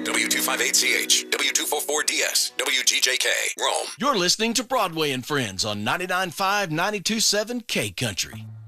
W258CH, W244DS, WGJK, Rome. You're listening to Broadway and Friends on 99.5, 92.7 K Country.